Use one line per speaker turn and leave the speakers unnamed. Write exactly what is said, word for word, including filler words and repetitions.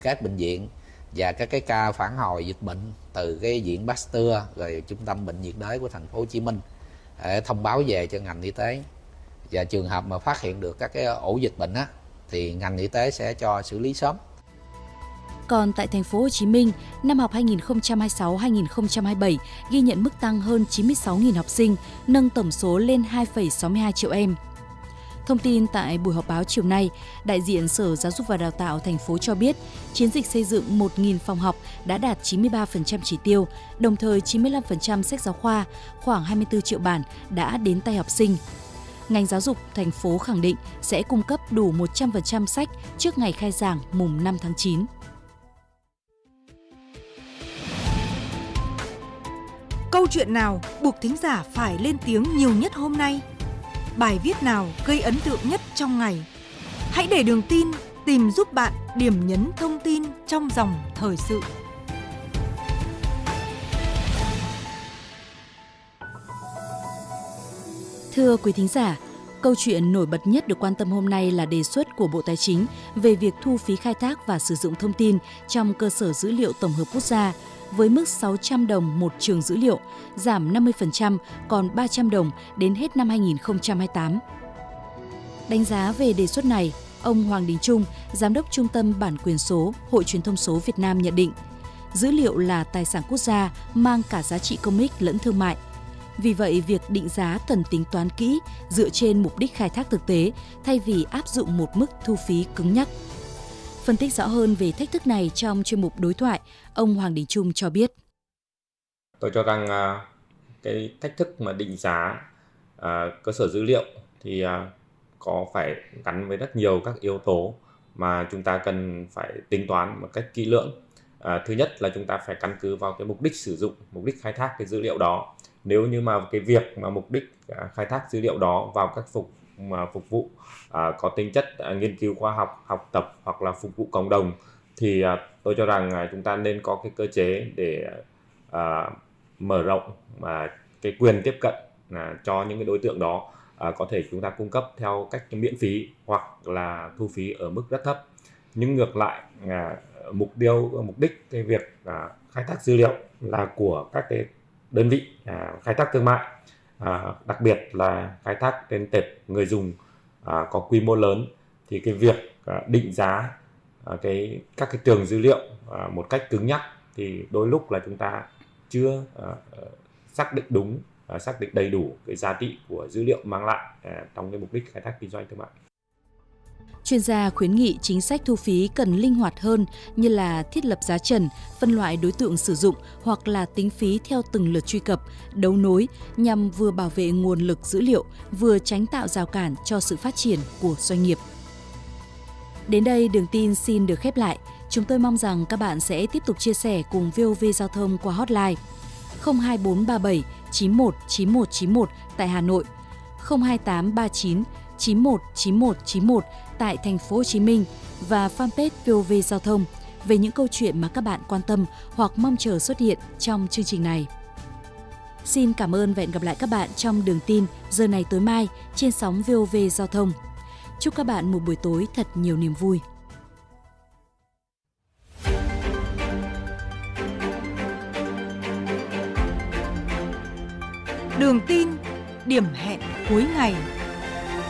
Các bệnh viện và các cái ca phản hồi dịch bệnh từ cái viện Pasteur rồi trung tâm bệnh nhiệt đới của thành phố Hồ Chí Minh để thông báo về cho ngành y tế, và trường hợp mà phát hiện được các cái ổ dịch bệnh á thì ngành y tế sẽ cho xử lý sớm.
Còn tại thành phố Hồ Chí Minh, năm học hai nghìn không trăm hai mươi sáu hai nghìn không trăm hai mươi bảy ghi nhận mức tăng hơn chín mươi sáu nghìn học sinh, nâng tổng số lên hai phẩy sáu mươi hai triệu em. Thông tin tại buổi họp báo chiều nay, đại diện Sở Giáo dục và Đào tạo thành phố cho biết, chiến dịch xây dựng một nghìn phòng học đã đạt chín mươi ba phần trăm chỉ tiêu, đồng thời chín mươi lăm phần trăm sách giáo khoa, khoảng hai mươi tư triệu bản đã đến tay học sinh. Ngành giáo dục thành phố khẳng định sẽ cung cấp đủ một trăm phần trăm sách trước ngày khai giảng mùng năm tháng chín.
Câu chuyện nào buộc thính giả phải lên tiếng nhiều nhất hôm nay? Bài viết nào gây ấn tượng nhất trong ngày? Hãy để Đường Tin tìm giúp bạn điểm nhấn thông tin trong dòng thời sự.
Thưa quý thính giả, câu chuyện nổi bật nhất được quan tâm hôm nay là đề xuất của Bộ Tài chính về việc thu phí khai thác và sử dụng thông tin trong cơ sở dữ liệu tổng hợp quốc gia với mức sáu trăm đồng một trường dữ liệu, giảm năm mươi phần trăm còn ba trăm đồng đến hết năm hai nghìn không trăm hai mươi tám. Đánh giá về đề xuất này, ông Hoàng Đình Trung, Giám đốc Trung tâm Bản quyền số, Hội Truyền thông số Việt Nam nhận định, dữ liệu là tài sản quốc gia mang cả giá trị công ích lẫn thương mại. Vì vậy, việc định giá cần tính toán kỹ dựa trên mục đích khai thác thực tế thay vì áp dụng một mức thu phí cứng nhắc. Phân tích rõ hơn về thách thức này trong chuyên mục đối thoại, ông Hoàng Đình Trung cho biết.
Tôi cho rằng cái thách thức mà định giá cơ sở dữ liệu thì có phải gắn với rất nhiều các yếu tố mà chúng ta cần phải tính toán một cách kỹ lưỡng. Thứ nhất là chúng ta phải căn cứ vào cái mục đích sử dụng, mục đích khai thác cái dữ liệu đó. Nếu như mà cái việc mà mục đích khai thác dữ liệu đó vào các phục mà phục vụ à, có tính chất à, nghiên cứu khoa học, học tập hoặc là phục vụ cộng đồng thì à, tôi cho rằng à, chúng ta nên có cái cơ chế để à, mở rộng mà cái quyền tiếp cận à, cho những cái đối tượng đó, à, có thể chúng ta cung cấp theo cách miễn phí hoặc là thu phí ở mức rất thấp. Nhưng ngược lại à, mục tiêu mục đích cái việc à, khai thác dữ liệu là của các cái đơn vị à, khai thác thương mại, à, đặc biệt là khai thác trên tệp người dùng à, có quy mô lớn, thì cái việc à, định giá à, cái các cái trường dữ liệu à, một cách cứng nhắc thì đôi lúc là chúng ta chưa à, xác định đúng, à, xác định đầy đủ cái giá trị của dữ liệu mang lại à, trong cái mục đích khai thác kinh doanh thương mại.
Chuyên gia khuyến nghị chính sách thu phí cần linh hoạt hơn như là thiết lập giá trần, phân loại đối tượng sử dụng hoặc là tính phí theo từng lượt truy cập, đấu nối nhằm vừa bảo vệ nguồn lực dữ liệu, vừa tránh tạo rào cản cho sự phát triển của doanh nghiệp. Đến đây, Đường Tin xin được khép lại. Chúng tôi mong rằng các bạn sẽ tiếp tục chia sẻ cùng vê o vê Giao thông qua hotline không hai bốn ba bảy chín một chín một chín một tại Hà Nội, không hai tám ba chín chín một chín một chín một tại thành phố Hồ Chí Minh và fanpage vê o vê Giao thông về những câu chuyện mà các bạn quan tâm hoặc mong chờ xuất hiện trong chương trình này. Xin cảm ơn và hẹn gặp lại các bạn trong Đường Tin giờ này tối mai trên sóng vê o vê Giao thông. Chúc các bạn một buổi tối thật nhiều niềm vui.
Đường Tin, điểm hẹn cuối ngày.